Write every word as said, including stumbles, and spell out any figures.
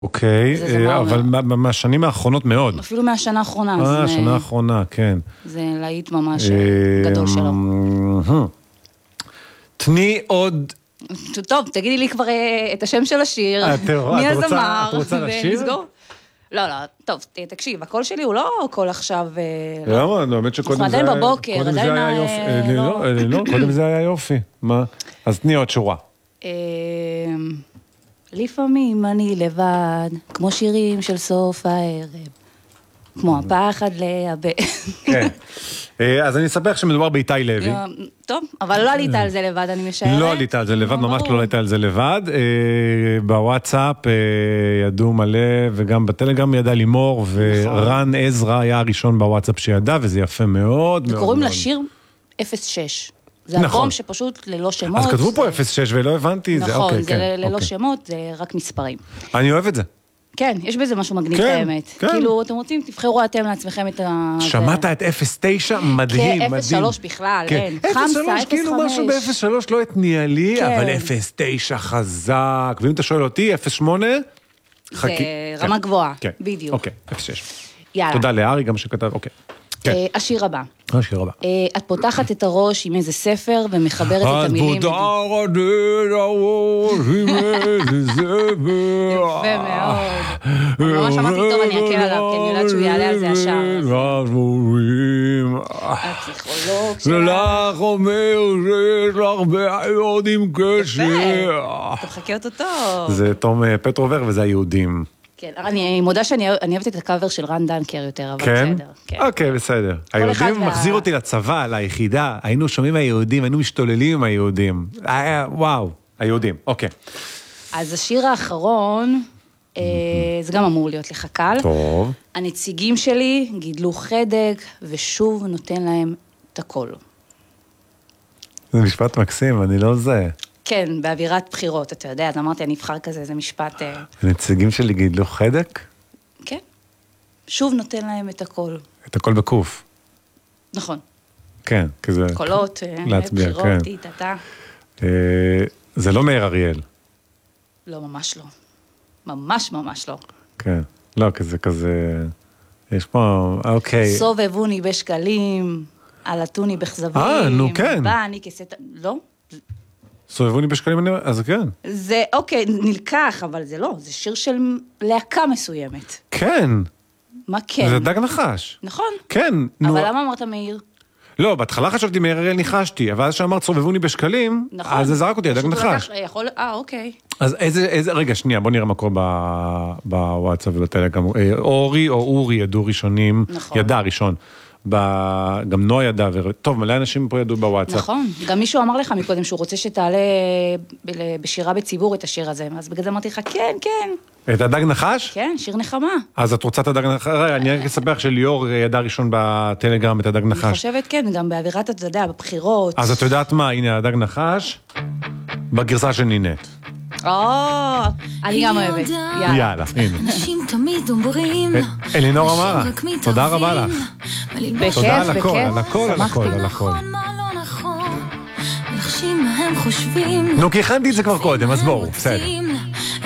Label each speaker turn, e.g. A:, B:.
A: אוקיי, אבל מהשנים האחרונות מאוד.
B: אפילו מהשנה האחרונה.
A: אה, השנה האחרונה, כן.
B: זה להיט ממש גדול שלו.
A: תני עוד...
B: טוב, תגידי לי כבר את השם של השיר. מי הזמר.
A: את רוצה לשיר?
B: לא, לא, טוב, תקשיב, הקול שלי הוא לא קול עכשיו...
A: למה? אני באמת שקודם זה היה...
B: עדיין בבוקר, עדיין...
A: לא, לא, קודם זה היה יופי. מה? אז תני עוד שורה.
B: לפעמים אני לבד, כמו שירים של סוף הערב, כמו הפחד לאבד.
A: כן. אז אני אספר שמדובר באיתי לוי.
B: טוב, אבל לא עלית על זה לבד, אני משערת.
A: לא עלית על זה לבד, ממש לא עלית על זה לבד. בוואטסאפ ידעו מלא, וגם בטלגרם ידע לימור, ורן עזרא היה הראשון בוואטסאפ שידע, וזה יפה מאוד.
B: וקוראים לשיר אפס שש. זה אלבום שפשוט ללא שמות.
A: אז כתבו פה אפס שש ולא הבנתי.
B: נכון, זה ללא שמות, זה רק מספרים.
A: אני אוהב את זה.
B: כן, יש בזה משהו מגניב האמת. כאילו, אתם רוצים, תבחרו אתם לעצמכם את ה...
A: שמעת את אפס תשע? מדהים, מדהים.
B: כן, אפס שלוש בכלל, אין.
A: אפס שלוש, כאילו משהו ב-אפס שלוש לא התניע לי, אבל אפס תשע חזק. ואם אתה שואל אותי, אפס שמונה,
B: חכי. זה רמה גבוהה, בדיוק.
A: אוקיי, אפס שש.
B: יאללה.
A: תודה לארי גם שכתב, אוקיי.
B: השיר הבא.
A: השיר הבא.
B: את פותחת את הראש עם איזה ספר ומחברת את המילים.
A: את פותחת את הראש עם איזה ספר.
B: יפה מאוד. אני ממש אמרתי טוב, אני אקל עליו, כי אני יודעת שהוא יעלה על זה ישר. הפסיכולוג
A: שלך. זה לך אומר שיש לך בעיות עם קשר.
B: יפה, אתה מחכה אותו טוב.
A: זה תום פטרובר וזה היהודים.
B: כן, אני מודה שאני אוהבת את הקאבר של רן דנקר יותר, אבל בסדר.
A: כן? אוקיי, בסדר. היהודים מחזיר אותי לצבא, ליחידה, היינו שומעים מהיהודים, היינו משתוללים עם היהודים. וואו, היהודים, אוקיי.
B: אז השיר האחרון, זה גם אמור להיות לך קל.
A: טוב.
B: הנציגים שלי גידלו חדק, ושוב נותן להם את הכל.
A: זה משפט מקסים, אני לא זה.
B: כן, באווירת בחירות, אתה יודע, אז אמרתי, אני אבחר כזה, זה משפט...
A: הנציגים שלי גידלו חדק?
B: כן. שוב נותן להם את הכל.
A: את הכל בקוף.
B: נכון.
A: כן, כי זה...
B: קולות,
A: להצביע,
B: בחירות, תיתתה.
A: זה לא מאיר אריאל.
B: לא, ממש לא. ממש ממש לא.
A: כן. לא, כי זה כזה... יש פה... אוקיי.
B: סובבוני בשקלים, עלתוני בכזבים.
A: אה, נו, כן.
B: בא, אני כסת... לא?
A: סובבוני בשקלים, אז כן.
B: זה, אוקיי, נלקח, אבל זה לא, זה שיר של להקה מסוימת.
A: כן.
B: מה כן?
A: זה דג נחש.
B: נכון.
A: כן.
B: אבל למה אמרת מאיר?
A: לא, בהתחלה חשבתי מאיר אריאל ניחשתי, אבל אז שאמרת סובבוני בשקלים, אז זה זרק אותי, דג נחש.
B: יכול, אה, אוקיי.
A: אז איזה, איזה, רגע, שנייה, בוא נראה מה קורה בוואטסאפ ובטלגרם. אורי או אורי ידעו ראשונים, ידע ראשון. גם נועה ידע, טוב, מלא אנשים פה ידעו בוואטסאפ.
B: נכון, גם מישהו אמר לך מקודם שהוא רוצה שתעלה בשירה בציבור את השיר הזה, אז בגלל זה אמרתי לך, כן, כן.
A: את הדג נחש?
B: כן, שיר נחמה.
A: אז את רוצה את הדג נחש? אני רק אספר שליאור ידע ראשון בטלגרם את הדג נחש.
B: אני חושבת, כן, גם באווירת, אתה יודע, בבחירות.
A: אז את יודעת מה, הנה הדג נחש, בגרסה של נינט.
B: או, אני גם אוהבת.
A: יאללה, הנה.
C: אנשים תמיד אומרים.
A: אלינור אמרה, תודה רבה לך.
B: בכיף,
A: תודה על הכל,
C: בכיף.
A: על הכל, על הכל, על הכל.
C: מלחשים מה הם חושבים.
A: נו, כי הכנתי את זה כבר קודם, אז בואו, בסדר.